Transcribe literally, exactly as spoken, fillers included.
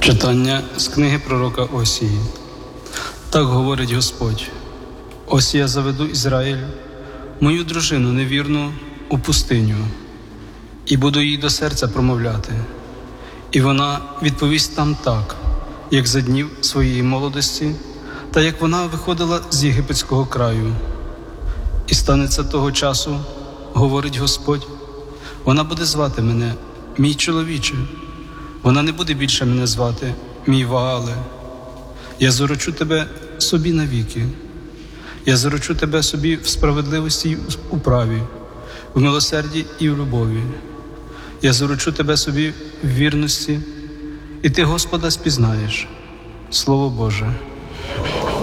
Читання з книги пророка Осії. Так говорить Господь: ось я заведу Ізраїль, мою дружину невірну, у пустиню, і буду їй до серця промовляти. І вона відповість там так, як за днів своєї молодості, та як вона виходила з єгипетського краю. І станеться того часу, говорить Господь, вона буде звати мене «Мій чоловіче». Вона не буде більше мене звати «Мій Ваале». Я заручу тебе собі навіки. Я заручу тебе собі в справедливості й у праві, в милосерді і в любові. Я заручу тебе собі в вірності, і ти Господа спізнаєш. Слово Боже.